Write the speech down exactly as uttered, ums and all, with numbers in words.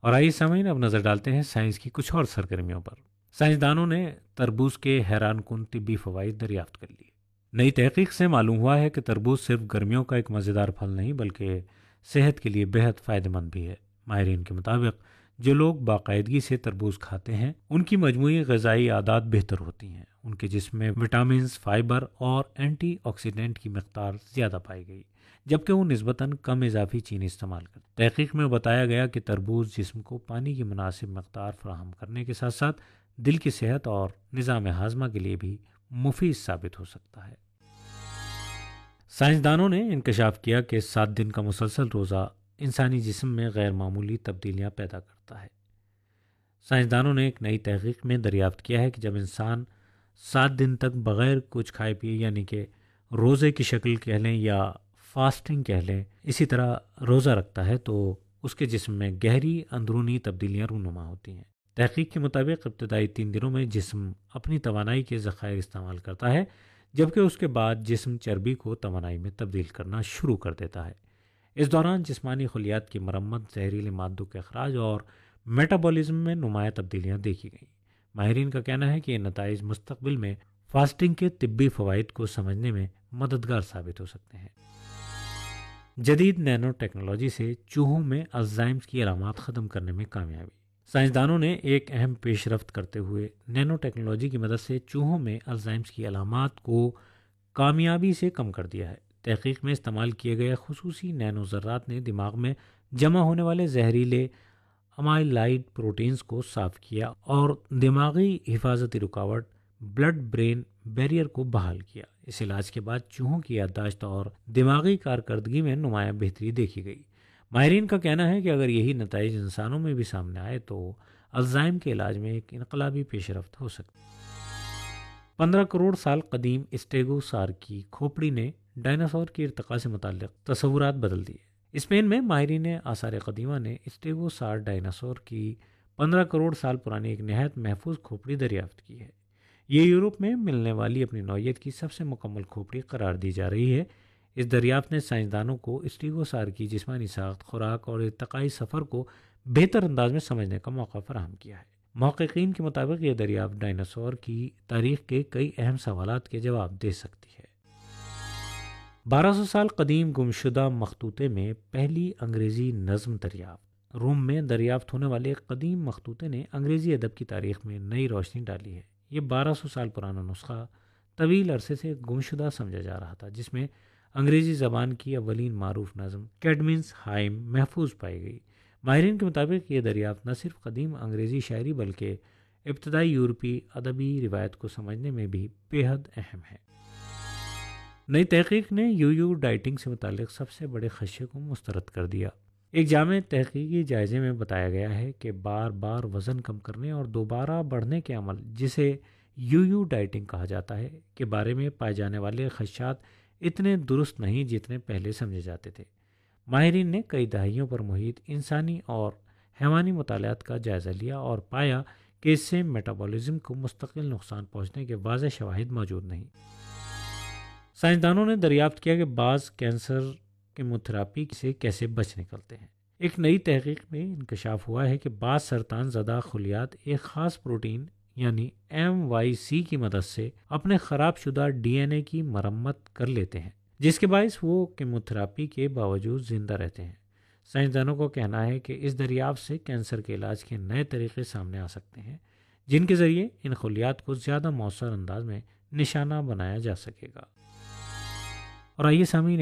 اور آئیے سامعین اب نظر ڈالتے ہیں سائنس کی کچھ اور سرگرمیوں پر۔ سائنسدانوں نے تربوز کے حیران کن طبی فوائد دریافت کر لیے۔ نئی تحقیق سے معلوم ہوا ہے کہ تربوز صرف گرمیوں کا ایک مزیدار پھل نہیں بلکہ صحت کے لیے بہت فائدہ مند بھی ہے۔ ماہرین کے مطابق جو لوگ باقاعدگی سے تربوز کھاتے ہیں ان کی مجموعی غذائی عادات بہتر ہوتی ہیں، ان کے جسم میں وٹامنز، فائبر اور اینٹی آکسیڈنٹ کی مقدار زیادہ پائی گئی، جبکہ وہ نسبتاً کم اضافی چینی استعمال کرتے ہیں۔ تحقیق میں بتایا گیا کہ تربوز جسم کو پانی کی مناسب مقدار فراہم کرنے کے ساتھ ساتھ دل کی صحت اور نظام ہاضمہ کے لیے بھی مفید ثابت ہو سکتا ہے۔ سائنسدانوں نے انکشاف کیا کہ سات دن کا مسلسل روزہ انسانی جسم میں غیر معمولی تبدیلیاں پیدا کرتا ہے۔ سائنسدانوں نے ایک نئی تحقیق میں دریافت کیا ہے کہ جب انسان سات دن تک بغیر کچھ کھائے پیے یعنی کہ روزے کی شکل کہہ لیں یا فاسٹنگ کہہ لیں اسی طرح روزہ رکھتا ہے تو اس کے جسم میں گہری اندرونی تبدیلیاں رونما ہوتی ہیں۔ تحقیق کے مطابق ابتدائی تین دنوں میں جسم اپنی توانائی کے ذخائر استعمال کرتا ہے، جبکہ اس کے بعد جسم چربی کو توانائی میں تبدیل کرنا شروع کر دیتا ہے۔ اس دوران جسمانی خلیات کی مرمت، زہریلے مادوں کے اخراج اور میٹابولزم میں نمایاں تبدیلیاں دیکھی گئیں۔ ماہرین کا کہنا ہے کہ یہ نتائج مستقبل میں فاسٹنگ کے طبی فوائد کو سمجھنے میں مددگار ثابت ہو سکتے ہیں۔ جدید نینو ٹیکنالوجی سے چوہوں میں الزائمر کی علامات ختم کرنے میں کامیابی۔ سائنسدانوں نے ایک اہم پیش رفت کرتے ہوئے نینو ٹیکنالوجی کی مدد سے چوہوں میں الزائمر کی علامات کو کامیابی سے کم کر دیا ہے۔ تحقیق میں استعمال کیے گئے خصوصی نینو ذرات نے دماغ میں جمع ہونے والے زہریلے امائلائڈ پروٹینز کو صاف کیا اور دماغی حفاظتی رکاوٹ بلڈ برین بیریئر کو بحال کیا۔ اس علاج کے بعد چوہوں کی یادداشت اور دماغی کارکردگی میں نمایاں بہتری دیکھی گئی۔ ماہرین کا کہنا ہے کہ اگر یہی نتائج انسانوں میں بھی سامنے آئے تو الزائمر کے علاج میں ایک انقلابی پیش رفت ہو سکتی ہے۔ پندرہ کروڑ سال قدیم اسٹیگوسار کی کھوپڑی نے ڈائناسور کی ارتقاء سے متعلق تصورات بدل دیے۔ اسپین میں ماہرین آثار قدیمہ نے اسٹیگوسار ڈائناسور کی پندرہ کروڑ سال پرانی ایک نہایت محفوظ کھوپڑی دریافت کی ہے۔ یہ یورپ میں ملنے والی اپنی نوعیت کی سب سے مکمل کھوپڑی قرار دی جا رہی ہے۔ اس دریافت نے سائنسدانوں کو اسٹیگوسار کی جسمانی ساخت، خوراک اور ارتقائی سفر کو بہتر انداز میں سمجھنے کا موقع فراہم کیا ہے۔ محققین کے مطابق یہ دریافت ڈائناسور کی تاریخ کے کئی اہم سوالات کے جواب دے سکتی ہے۔ بارہ سو سال قدیم گمشدہ مخطوطے میں پہلی انگریزی نظم دریافت۔ روم میں دریافت ہونے والے ایک قدیم مخطوطے نے انگریزی ادب کی تاریخ میں نئی روشنی ڈالی ہے۔ یہ بارہ سو سال پرانا نسخہ طویل عرصے سے گمشدہ سمجھا جا رہا تھا، جس میں انگریزی زبان کی اولین معروف نظم کیڈمنس ہائم محفوظ پائی گئی۔ ماہرین کے مطابق یہ دریافت نہ صرف قدیم انگریزی شاعری بلکہ ابتدائی یورپی ادبی روایت کو سمجھنے میں بھی بے حد اہم ہے۔ نئی تحقیق نے یو یو ڈائٹنگ سے متعلق سب سے بڑے خدشے کو مسترد کر دیا۔ ایک جامع تحقیقی جائزے میں بتایا گیا ہے کہ بار بار وزن کم کرنے اور دوبارہ بڑھنے کے عمل، جسے یو یو ڈائٹنگ کہا جاتا ہے، کے بارے میں پائے جانے والے خدشات اتنے درست نہیں جتنے پہلے سمجھے جاتے تھے۔ ماہرین نے کئی دہائیوں پر محیط انسانی اور حیوانی مطالعات کا جائزہ لیا اور پایا کہ اس سے میٹابولزم کو مستقل نقصان پہنچنے کے واضح شواہد موجود نہیں۔ سائنسدانوں نے دریافت کیا کہ بعض کینسر کیموتھراپی سے کیسے بچ نکلتے ہیں۔ ایک نئی تحقیق میں انکشاف ہوا ہے کہ بعض سرطان زدہ خلیات ایک خاص پروٹین یعنی ایم وائی سی کی مدد سے اپنے خراب شدہ ڈی این اے کی مرمت کر لیتے ہیں، جس کے باعث وہ کیموتھراپی کے باوجود زندہ رہتے ہیں۔ سائنسدانوں کو کہنا ہے کہ اس دریافت سے کینسر کے علاج کے نئے طریقے سامنے آ سکتے ہیں، جن کے ذریعے ان خلیات کو زیادہ مؤثر انداز میں نشانہ بنایا جا سکے گا۔ اور آئیے سامعین